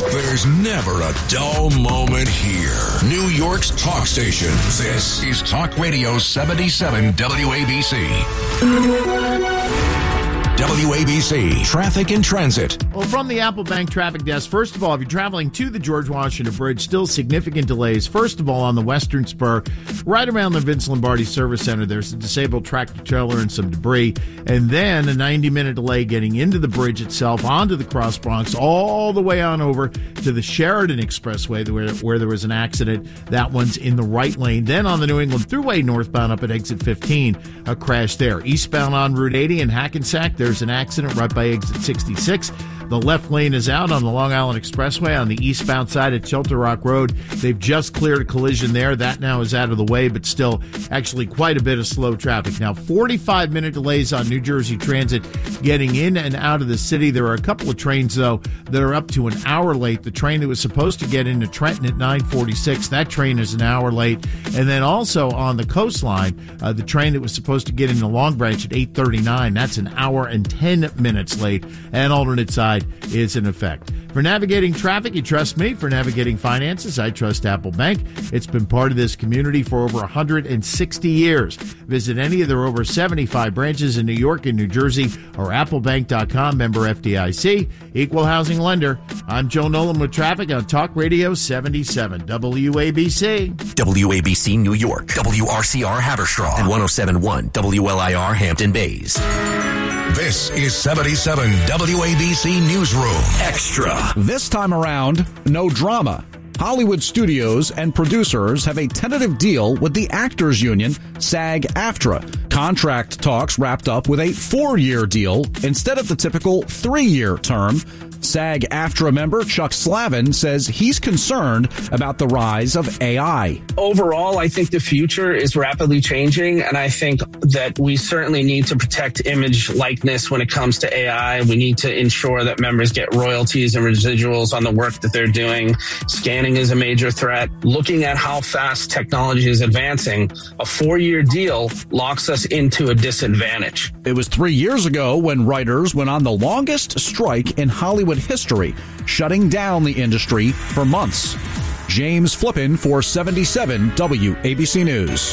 There's never a dull moment here. New York's talk station. This is Talk Radio 77 WABC. WABC Traffic and Transit. Well, from the Apple Bank Traffic Desk, first of all, if you're traveling to the George Washington Bridge, still significant delays. First of all, on the Western Spur, right around the Vince Lombardi Service Center, there's a disabled tractor trailer and some debris. And then a 90-minute delay getting into the bridge itself, onto the Cross Bronx, all the way on over to the Sheridan Expressway where there was an accident. That one's in the right lane. Then on the New England Thruway northbound up at exit 15, a crash there. Eastbound on Route 80 in Hackensack, there's an accident right by exit 66. The left lane is out on the Long Island Expressway on the eastbound side at Shelter Rock Road. They've just cleared a collision there. That now is out of the way, but still actually quite a bit of slow traffic. Now, 45-minute delays on New Jersey Transit getting in and out of the city. There are a couple of trains, though, that are up to an hour late. The train that was supposed to get into Trenton at 9:46, that train is an hour late. And then also on the coastline, the train that was supposed to get into Long Branch at 8:39, that's an hour and 10 minutes late. And alternate side is in effect. For navigating traffic, you trust me. For navigating finances, I trust Apple Bank. It's been part of this community for over 160 years. Visit any of their over 75 branches in New York and New Jersey or applebank.com, member FDIC, equal housing lender. I'm Joe Nolan with traffic on Talk Radio 77 WABC. WABC New York, WRCR Haverstraw, and 107.1 WLIR Hampton Bays. This is 77 WABC Newsroom Extra. This time around, no drama. Hollywood studios and producers have a tentative deal with the Actors Union, SAG-AFTRA. Contract talks wrapped up with a 4-year deal instead of the typical 3-year term. SAG-AFTRA member Chuck Slavin says he's concerned about the rise of AI. Overall, I think the future is rapidly changing, and I think that we certainly need to protect image likeness when it comes to AI. We need to ensure that members get royalties and residuals on the work that they're doing. Scanning is a major threat. Looking at how fast technology is advancing, a 4-year deal locks us into a disadvantage. It was 3 years ago when writers went on the longest strike in Hollywood history, shutting down the industry for months. James Flippin for 77 WABC News.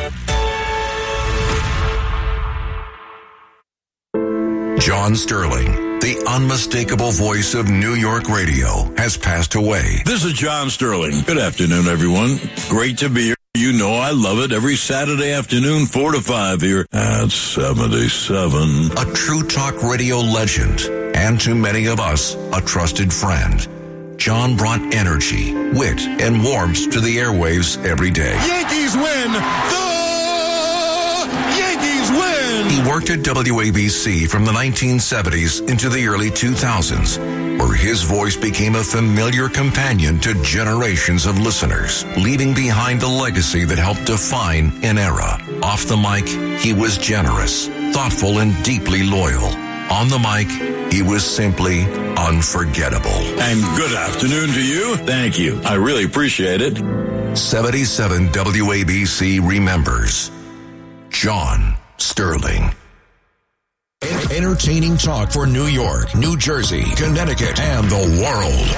John Sterling, the unmistakable voice of New York radio, has passed away. This is John Sterling. Good afternoon, everyone. Great to be here. You know I love it every Saturday afternoon, 4 to 5 here at 77. A true talk radio legend, and to many of us, a trusted friend. John brought energy, wit, and warmth to the airwaves every day. Yankees win! The Yankees win! He worked at WABC from the 1970s into the early 2000s, where his voice became a familiar companion to generations of listeners, leaving behind a legacy that helped define an era. Off the mic, he was generous, thoughtful, and deeply loyal. On the mic, he was simply unforgettable. And good afternoon to you. Thank you. I really appreciate it. 77 WABC remembers John Sterling. Entertaining talk for New York, New Jersey, Connecticut, and the world.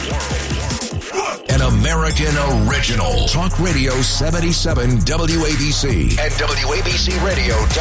An American original. Talk Radio 77 WABC and WABCRadio.com.